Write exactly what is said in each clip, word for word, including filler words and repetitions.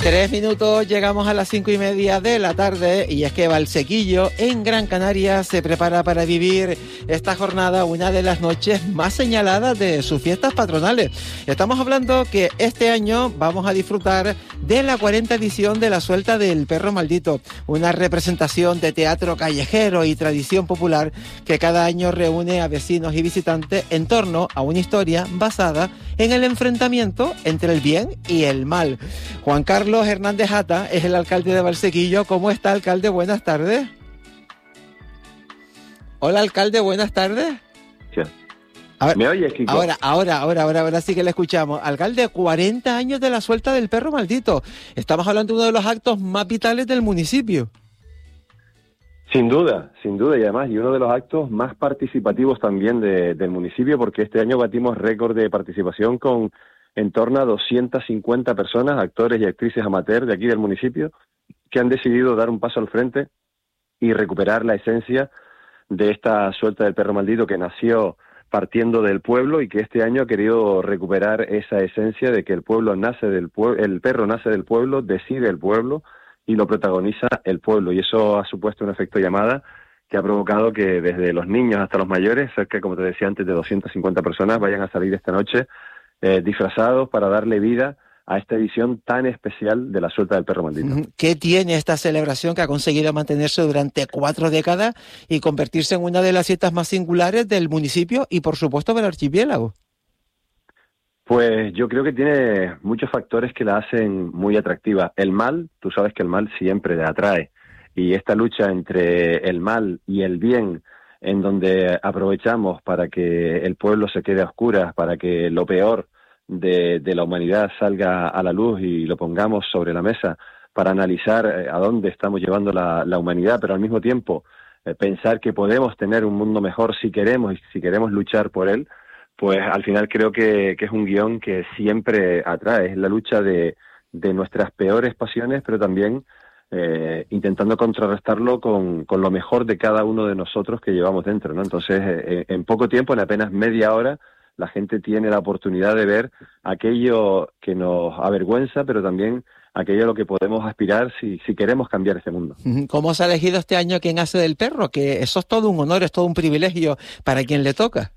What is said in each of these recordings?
Tres minutos, llegamos a las cinco y media de la tarde y es que Valsequillo, en Gran Canaria, se prepara para vivir esta jornada, una de las noches más señaladas de sus fiestas patronales. Estamos hablando que este año vamos a disfrutar de la cuarenta edición de la Suelta del Perro Maldito, una representación de teatro callejero y tradición popular que cada año reúne a vecinos y visitantes en torno a una historia basada en el enfrentamiento entre el bien y el mal. Juan Carlos Hernández Hata es el alcalde de Valsequillo. ¿Cómo está, alcalde? Buenas tardes. Hola, alcalde, buenas tardes. Sí. Ver, ¿Me oyes, Kiko? Ahora, ahora, ahora, ahora, ahora sí que le escuchamos. Alcalde, cuarenta años de la Suelta del Perro Maldito. Estamos hablando de uno de los actos más vitales del municipio. Sin duda, sin duda, y además, y uno de los actos más participativos también de, del municipio, porque este año batimos récord de participación con en torno a doscientas cincuenta personas, actores y actrices amateur de aquí del municipio, que han decidido dar un paso al frente y recuperar la esencia de esta Suelta del Perro Maldito que nació partiendo del pueblo y que este año ha querido recuperar esa esencia de que el pueblo nace del pueblo, el perro nace del pueblo, decide el pueblo y lo protagoniza el pueblo. Y eso ha supuesto un efecto llamada que ha provocado que desde los niños hasta los mayores, cerca, como te decía antes, de doscientas cincuenta personas vayan a salir esta noche Eh, disfrazados para darle vida a esta edición tan especial de la Suelta del Perro Maldito. ¿Qué tiene esta celebración que ha conseguido mantenerse durante cuatro décadas y convertirse en una de las fiestas más singulares del municipio y, por supuesto, del archipiélago? Pues yo creo que tiene muchos factores que la hacen muy atractiva. El mal, tú sabes que el mal siempre te atrae, y esta lucha entre el mal y el bien, en donde aprovechamos para que el pueblo se quede a oscuras, para que lo peor de, de la humanidad salga a la luz y lo pongamos sobre la mesa, para analizar a dónde estamos llevando la, la humanidad, pero al mismo tiempo eh, pensar que podemos tener un mundo mejor si queremos y si queremos luchar por él, pues al final creo que, que es un guión que siempre atrae. Es la lucha de, de nuestras peores pasiones, pero también Eh, intentando contrarrestarlo con, con lo mejor de cada uno de nosotros que llevamos dentro, ¿no? Entonces, eh, en poco tiempo, en apenas media hora, la gente tiene la oportunidad de ver aquello que nos avergüenza, pero también aquello a lo que podemos aspirar si, si queremos cambiar este mundo. ¿Cómo se ha elegido este año quién hace del perro? Que eso es todo un honor, es todo un privilegio para quien le toca.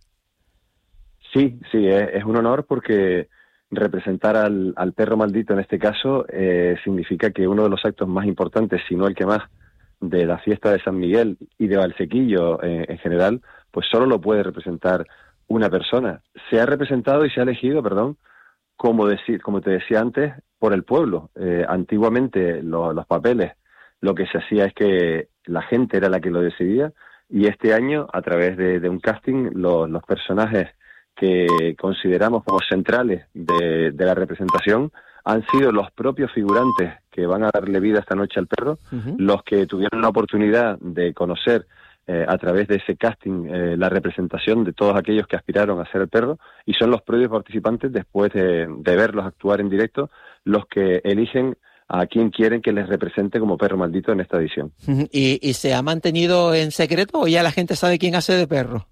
Sí, sí, es, es un honor porque representar al, al perro maldito en este caso eh, significa que uno de los actos más importantes, si no el que más, de la fiesta de San Miguel y de Valsequillo eh, en general, pues solo lo puede representar una persona. Se ha representado y se ha elegido, perdón, como decir, como te decía antes, por el pueblo. Eh, antiguamente lo, los papeles, lo que se hacía es que la gente era la que lo decidía, y este año, a través de, de un casting, lo, los personajes que consideramos como centrales de, de la representación han sido los propios figurantes que van a darle vida esta noche al perro, uh-huh. los que tuvieron la oportunidad de conocer eh, a través de ese casting eh, la representación de todos aquellos que aspiraron a ser el perro, y son los propios participantes, después de, de verlos actuar en directo, los que eligen a quién quieren que les represente como perro maldito en esta edición. Uh-huh. ¿Y, ¿Y se ha mantenido en secreto o ya la gente sabe quién hace de perro?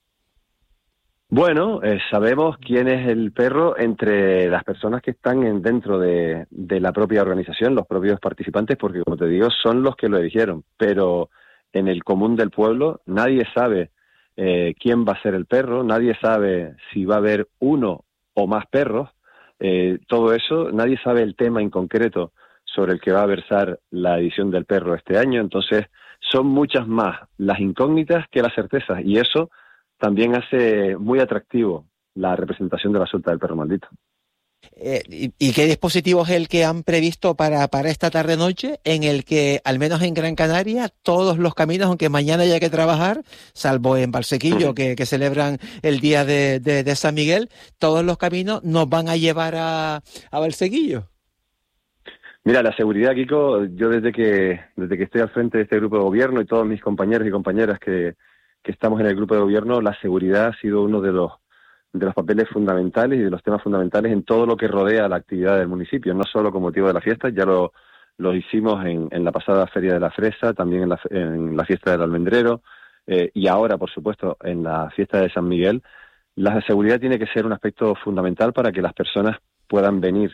Bueno, eh, sabemos quién es el perro entre las personas que están en, dentro de, de la propia organización, los propios participantes, porque como te digo, son los que lo eligieron, pero en el común del pueblo nadie sabe eh, quién va a ser el perro, nadie sabe si va a haber uno o más perros, eh, todo eso, nadie sabe el tema en concreto sobre el que va a versar la edición del perro este año. Entonces son muchas más las incógnitas que las certezas, y eso también hace muy atractivo la representación de la Suelta del Perro Maldito. Eh, y, ¿Y qué dispositivo es el que han previsto para, para esta tarde-noche, en el que, al menos en Gran Canaria, todos los caminos, aunque mañana haya que trabajar, salvo en Valsequillo, uh-huh. que, que celebran el día de, de, de San Miguel, todos los caminos nos van a llevar a, a Valsequillo? Mira, la seguridad, Kiko, yo desde que, desde que estoy al frente de este grupo de gobierno, y todos mis compañeros y compañeras que que estamos en el grupo de gobierno, la seguridad ha sido uno de los de los papeles fundamentales y de los temas fundamentales en todo lo que rodea la actividad del municipio, no solo con motivo de la fiesta, ya lo, lo hicimos en, en la pasada Feria de la Fresa, también en la, en la fiesta del Almendrero, eh, y ahora, por supuesto, en la fiesta de San Miguel. La seguridad tiene que ser un aspecto fundamental para que las personas puedan venir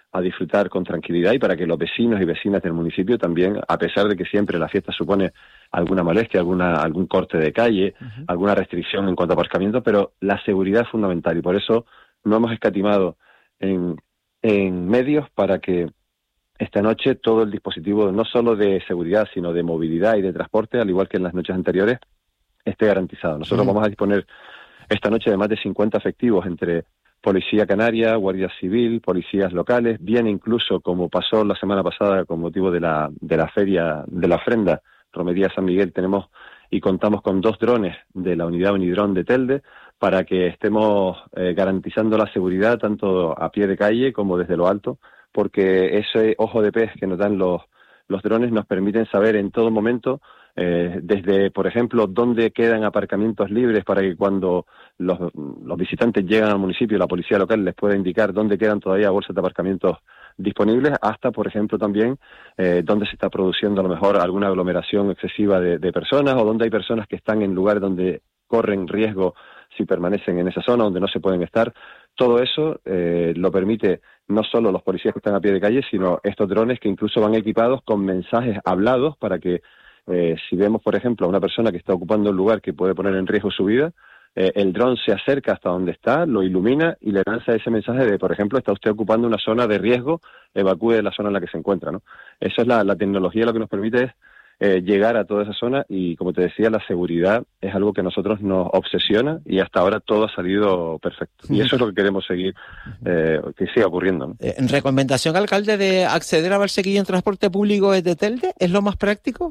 a disfrutar con tranquilidad y para que los vecinos y vecinas del municipio también, a pesar de que siempre la fiesta supone alguna molestia, alguna algún corte de calle, uh-huh. alguna restricción en cuanto a aparcamiento, pero la seguridad es fundamental y por eso no hemos escatimado en, en medios para que esta noche todo el dispositivo, no solo de seguridad, sino de movilidad y de transporte, al igual que en las noches anteriores, esté garantizado. Nosotros uh-huh. vamos a disponer esta noche de más de cincuenta efectivos entre Policía Canaria, Guardia Civil, policías locales, bien incluso como pasó la semana pasada con motivo de la de la feria de la ofrenda Romería San Miguel, tenemos y contamos con dos drones de la unidad Unidrón de Telde para que estemos eh, garantizando la seguridad tanto a pie de calle como desde lo alto, porque ese ojo de pez que nos dan los los drones nos permiten saber en todo momento Eh, desde, por ejemplo, dónde quedan aparcamientos libres para que cuando los, los visitantes llegan al municipio, la policía local les pueda indicar dónde quedan todavía bolsas de aparcamientos disponibles, hasta, por ejemplo, también eh, dónde se está produciendo a lo mejor alguna aglomeración excesiva de, de personas o dónde hay personas que están en lugares donde corren riesgo si permanecen en esa zona, donde no se pueden estar. Todo eso eh, lo permite no solo los policías que están a pie de calle, sino estos drones que incluso van equipados con mensajes hablados para que Eh, si vemos, por ejemplo, a una persona que está ocupando un lugar que puede poner en riesgo su vida, eh, el dron se acerca hasta donde está, lo ilumina y le lanza ese mensaje de, por ejemplo, está usted ocupando una zona de riesgo, evacúe de la zona en la que se encuentra, ¿no? Esa es la, la tecnología, lo que nos permite es eh, llegar a toda esa zona y, como te decía, la seguridad es algo que a nosotros nos obsesiona y hasta ahora todo ha salido perfecto. Y eso es lo que queremos seguir, eh, que siga ocurriendo, ¿no? En recomendación, alcalde, de acceder a Valsequillo en transporte público desde Telde, ¿es lo más práctico?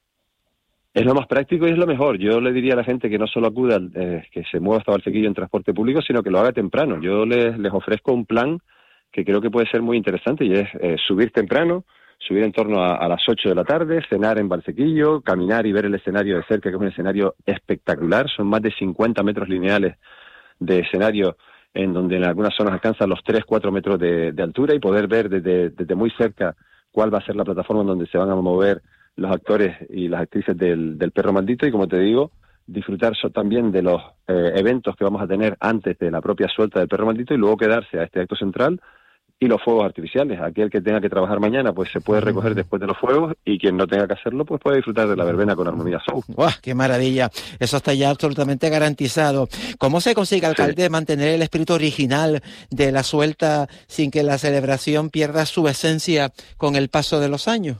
Es lo más práctico y es lo mejor. Yo le diría a la gente que no solo acuda, eh, que se mueva hasta Valsequillo en transporte público, sino que lo haga temprano. Yo les, les ofrezco un plan que creo que puede ser muy interesante y es eh, subir temprano, subir en torno a, a las ocho de la tarde, cenar en Valsequillo, caminar y ver el escenario de cerca, que es un escenario espectacular. Son más de cincuenta metros lineales de escenario en donde en algunas zonas alcanzan los tres, cuatro metros de, de altura y poder ver desde, desde muy cerca cuál va a ser la plataforma en donde se van a mover los actores y las actrices del, del Perro Maldito y, como te digo, disfrutar so, también de los eh, eventos que vamos a tener antes de la propia suelta del Perro Maldito y luego quedarse a este acto central y los fuegos artificiales. Aquel que tenga que trabajar mañana pues se puede recoger después de los fuegos y quien no tenga que hacerlo pues puede disfrutar de la verbena con Armonía Show. ¡Guau! ¡Qué maravilla! Eso está ya absolutamente garantizado. ¿Cómo se consigue, alcalde, sí. mantener el espíritu original de la suelta sin que la celebración pierda su esencia con el paso de los años?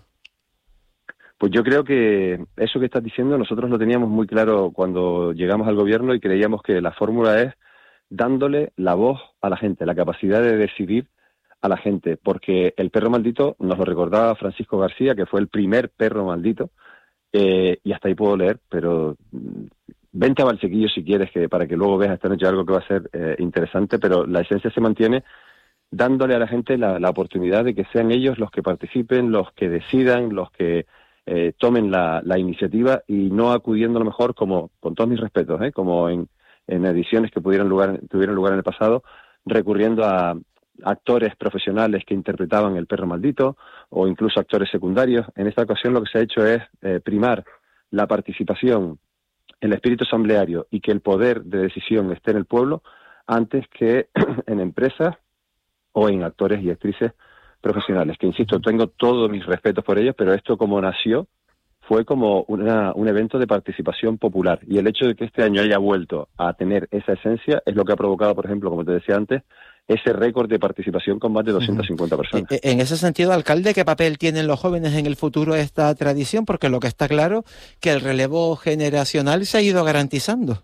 Pues yo creo que eso que estás diciendo nosotros lo teníamos muy claro cuando llegamos al gobierno y creíamos que la fórmula es dándole la voz a la gente, la capacidad de decidir a la gente, porque el Perro Maldito nos lo recordaba Francisco García, que fue el primer perro maldito, eh, y hasta ahí puedo leer, pero vente a Valsequillo si quieres, que para que luego veas esta noche algo que va a ser eh, interesante, pero la esencia se mantiene dándole a la gente la, la oportunidad de que sean ellos los que participen, los que decidan, los que Eh, tomen la, la iniciativa y no acudiendo a lo mejor, como con todos mis respetos, ¿eh? como en, en ediciones que pudieran lugar, tuvieron lugar en el pasado, recurriendo a actores profesionales que interpretaban el Perro Maldito o incluso actores secundarios. En esta ocasión lo que se ha hecho es eh, primar la participación, el espíritu asambleario y que el poder de decisión esté en el pueblo antes que en empresas o en actores y actrices profesionales, que insisto, tengo todos mis respetos por ellos, pero esto como nació fue como una, un evento de participación popular y el hecho de que este año haya vuelto a tener esa esencia es lo que ha provocado, por ejemplo, como te decía antes, ese récord de participación con más de doscientas cincuenta personas. En ese sentido, alcalde, ¿qué papel tienen los jóvenes en el futuro de esta tradición? Porque lo que está claro que el relevo generacional se ha ido garantizando.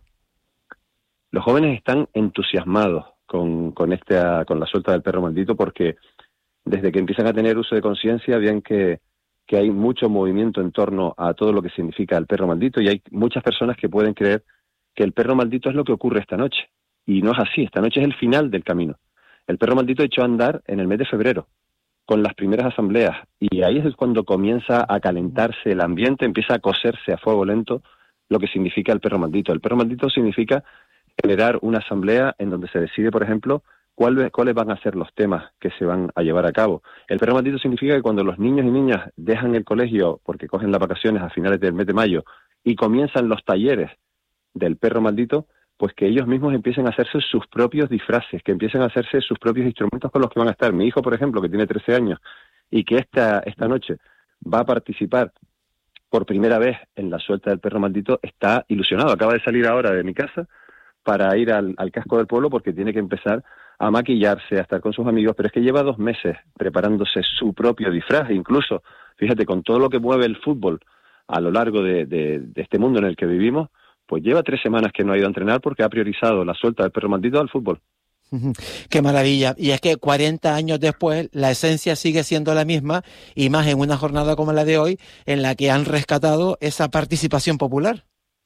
Los jóvenes están entusiasmados con, con, este, con la suelta del Perro Maldito porque desde que empiezan a tener uso de conciencia, ven que, que hay mucho movimiento en torno a todo lo que significa el Perro Maldito y hay muchas personas que pueden creer que el Perro Maldito es lo que ocurre esta noche. Y no es así, esta noche es el final del camino. El Perro Maldito echó a andar en el mes de febrero, con las primeras asambleas, y ahí es cuando comienza a calentarse el ambiente, empieza a cocerse a fuego lento lo que significa el Perro Maldito. El Perro Maldito significa generar una asamblea en donde se decide, por ejemplo, ¿Cuál, cuáles van a ser los temas que se van a llevar a cabo. El Perro Maldito significa que cuando los niños y niñas dejan el colegio porque cogen las vacaciones a finales del mes de mayo y comienzan los talleres del Perro Maldito, pues que ellos mismos empiecen a hacerse sus propios disfraces, que empiecen a hacerse sus propios instrumentos con los que van a estar. Mi hijo, por ejemplo, que tiene trece años y que esta, esta noche va a participar por primera vez en la suelta del perro maldito, está ilusionado. Acaba de salir ahora de mi casa para ir al, al casco del pueblo porque tiene que empezar a maquillarse, a estar con sus amigos, pero es que lleva dos meses preparándose su propio disfraz. Incluso, fíjate, con todo lo que mueve el fútbol a lo largo de, de, de este mundo en el que vivimos, pues lleva tres semanas que no ha ido a entrenar porque ha priorizado la suelta del perro maldito al fútbol. Qué maravilla. Y es que cuarenta años después la esencia sigue siendo la misma, y más en una jornada como la de hoy, en la que han rescatado esa participación popular.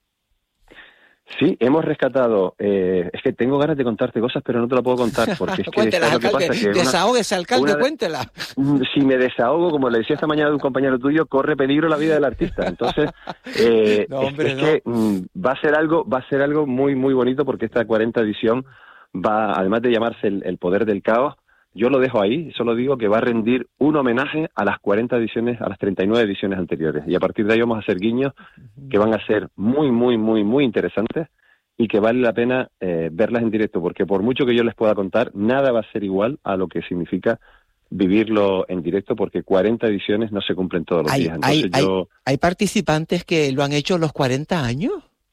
Sí, hemos rescatado, eh, es que tengo ganas de contarte cosas, pero no te la puedo contar, porque es que... Cuéntela, ¿sabes lo que alcalde, pasa? Que desahógese, alcalde, una, cuéntela. Si me desahogo, como le decía esta mañana de un compañero tuyo, corre peligro la vida del artista. Entonces, eh, no, hombre, es, es no. que mm, va a ser algo, va a ser algo muy, muy bonito, porque esta cuarenta edición va, además de llamarse el, el poder del caos, yo lo dejo ahí, solo digo que va a rendir un homenaje a las cuarenta ediciones, a las treinta y nueve ediciones anteriores. Y a partir de ahí vamos a hacer guiños que van a ser muy, muy, muy, muy interesantes, y que vale la pena eh, verlas en directo, porque por mucho que yo les pueda contar, nada va a ser igual a lo que significa vivirlo en directo, porque cuarenta ediciones no se cumplen todos los ¿Hay, días. Entonces hay, yo... hay, ¿Hay participantes que lo han hecho los cuarenta años?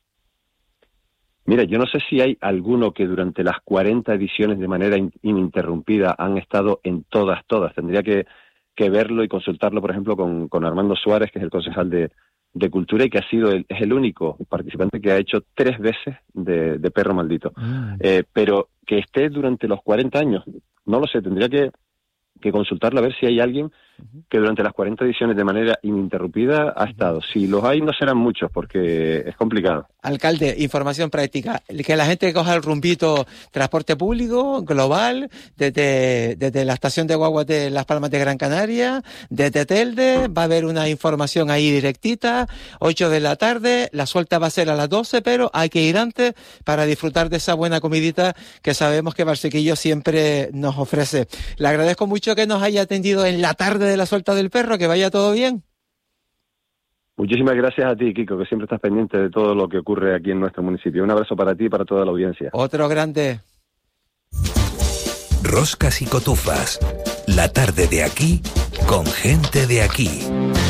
Mira, yo no sé si hay alguno que durante las cuarenta ediciones de manera in- ininterrumpida han estado en todas, todas. Tendría que, que verlo y consultarlo, por ejemplo, con, con Armando Suárez, que es el concejal de, de Cultura, y que ha sido el, es el único participante que ha hecho tres veces de, de perro maldito. Mm. Eh, pero que esté durante los cuarenta años, no lo sé, tendría que, que consultarlo a ver si hay alguien que durante las cuarenta ediciones de manera ininterrumpida ha estado. Si los hay, no serán muchos, porque es complicado. Alcalde, información práctica. Que la gente coja el rumbito, transporte público, global, desde, desde la estación de guaguas de Las Palmas de Gran Canaria, desde Telde, va a haber una información ahí directita, ocho de la tarde, la suelta va a ser a las doce, pero hay que ir antes para disfrutar de esa buena comidita que sabemos que Valsequillo siempre nos ofrece. Le agradezco mucho que nos haya atendido en la tarde de la suelta del perro, que vaya todo bien. Muchísimas gracias a ti, Kiko, que siempre estás pendiente de todo lo que ocurre aquí en nuestro municipio. Un abrazo para ti y para toda la audiencia. Otro grande. Roscas y cotufas. La tarde de aquí, con gente de aquí.